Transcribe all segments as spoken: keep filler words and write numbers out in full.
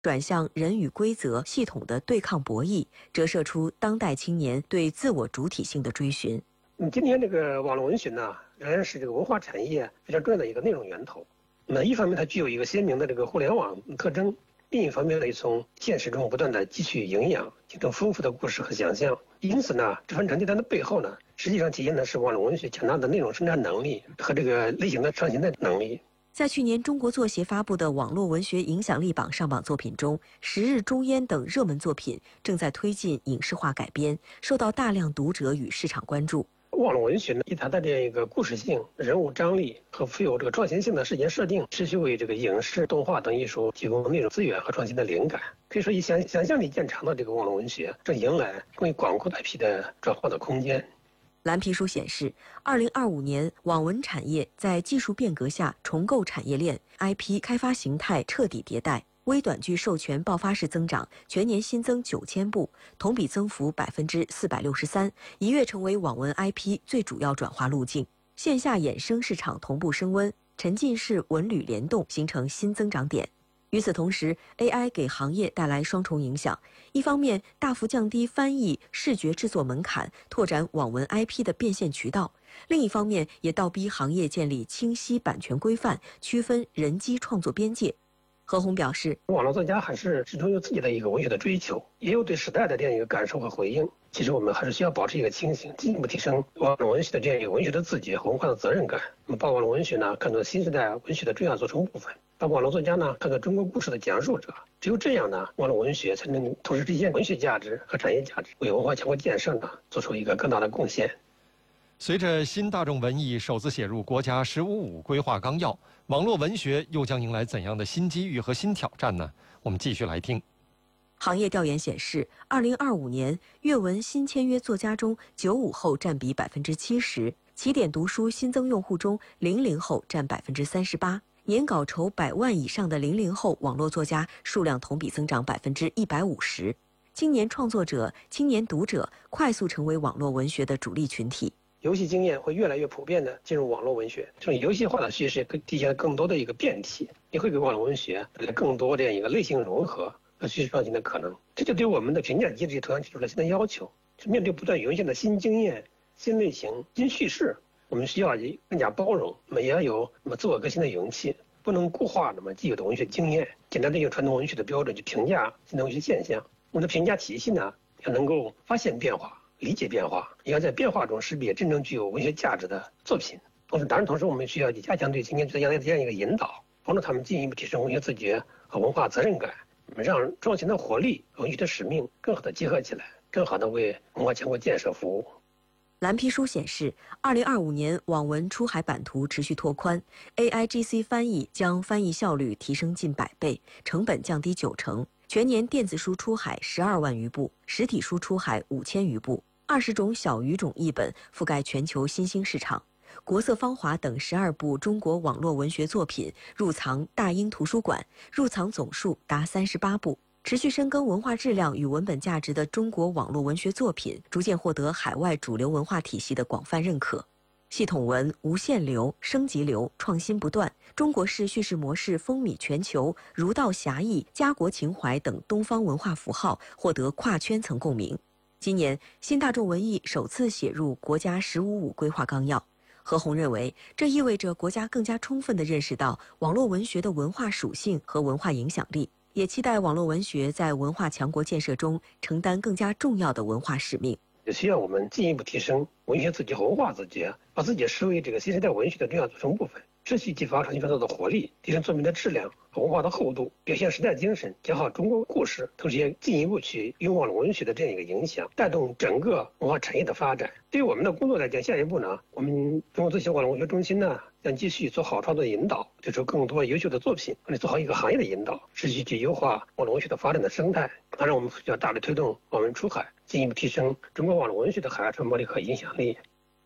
转向人与规则系统的对抗博弈，折射出当代青年对自我主体性的追寻。 嗯，今天这个网络文学呢，仍然是这个文化产业非常重要的一个内容源头。那一方面，它具有一个鲜明的这个互联网特征；另一方面呢，从现实中不断的汲取营养，形成丰富的故事和想象。因此呢，这份成绩单的背后呢，实际上体现的是网络文学强大的内容生产能力和这个类型的创新的能力。 在去年中国作协发布的网络文学影响力榜上榜作品中，《十日中烟》等热门作品正在推进影视化改编，受到大量读者与市场关注。 网络文学呢，以它的这个故事性、人物张力和富有这个创新性的事件设定，持续为这个影视、动画等艺术提供内容资源和创新的灵感。可以说，以想想象力见长的这个网络文学，正迎来更广阔的 I P 的转化的空间。 蓝皮书显示，二零二五年网文产业在技术变革下重构产业链 ，I P 开发形态彻底迭代，微短剧授权爆发式增长，全年新增九千部，同比增幅百分之四百六十三，一跃成为网文 I P 最主要转化路径。线下衍生市场同步升温，沉浸式文旅联动形成新增长点。与此同时 ，A I 给行业带来双重影响。一方面，大幅降低翻译、视觉制作门槛，拓展网文 I P 的变现渠道；另一方面，也倒逼行业建立清晰版权规范，区分人机创作边界。何鸿表示， 网络作家还是始终有自己的一个文学的追求，也有对时代的这样一个感受和回应。其实我们还是需要保持一个清醒，进一步提升网络文学的这样一个文学的自觉和文化的责任感。那么把网络文学呢看作新时代文学的重要组成部分，把网络作家呢看作中国故事的讲述者。只有这样呢，网络文学才能同时体现文学价值和产业价值，为文化强国建设呢做出一个更大的贡献。 随着新大众文艺首次写入国家“十五五”规划纲要，网络文学又将迎来怎样的新机遇和新挑战呢？我们继续来听。 行业调研显示，二零二五年阅文新签约作家中，九五后占比百分之七十，起点读书新增用户中，零零后占百分之三十八。年稿酬百万以上的零零后网络作家数量同比增长百分之一百五十。青年创作者、青年读者快速成为网络文学的主力群体。 游戏经验会越来越普遍的进入网络文学，这种游戏化的叙事体现了更多的一个变体，也会给网络文学带来更多这样一个类型融合和叙事创新的可能。这就对我们的评价机制同样提出了新的要求。就面对不断涌现的新经验、新类型、新叙事，我们需要更加包容，那么也要有那么自我革新的勇气，不能固化那么既有的文学经验，简单的用传统文学的标准去评价新的文学现象。我们的评价体系呢，要能够发现变化，理解变化，也要在变化中识别真正具有文学价值的作品。同时，当然，同时我们需要加强对青年作家的这样一个引导，帮助他们进一步提升文学自觉和文化责任感，让创新的活力和文学的使命更好的结合起来，更好的为文化强国建设服务。 蓝皮书显示，二零二五年网文出海版图持续拓宽 ，A I G C 翻译将翻译效率提升近百倍，成本降低九成。全年电子书出海十二万余部，实体书出海五千余部，二十种小语种译本覆盖全球新兴市场。国色芳华等十二部中国网络文学作品入藏大英图书馆，入藏总数达三十八部。持续深耕文化质量与文本价值的中国网络文学作品，逐渐获得海外主流文化体系的广泛认可。系统文、无限流、升级流创新不断，中国式叙事模式风靡全球，儒道侠义、家国情怀等东方文化符号获得跨圈层共鸣。今年，新大众文艺首次写入国家“十五五”规划纲要。何鸿认为，这意味着国家更加充分地认识到网络文学的文化属性和文化影响力，也期待网络文学在文化强国建设中承担更加重要的文化使命。 也需要我们进一步提升文学自觉和文化自觉，把自己视为这个新时代文学的重要组成部分，持续激发创新创作的活力，提升作品的质量和文化的厚度，表现时代精神，讲好中国故事，同时也进一步去用网络文学的这样一个影响，带动整个文化产业的发展。对于我们的工作来讲，下一步呢，我们中国作协网络文学中心呢，将继续做好创作引导，推出更多优秀的作品，或者做好一个行业的引导，持续去优化网络文学的发展的生态。当然，我们需要大力推动网文出海，进一步提升中国网络文学的海外传播力和影响力。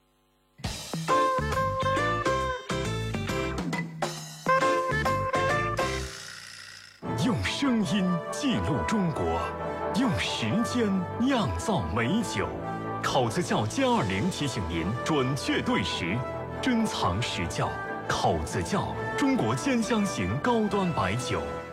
用声音记录中国，用时间酿造美酒。口子窖歼二零提醒您准确对时，珍藏实窖。口子窖，中国兼香型高端白酒。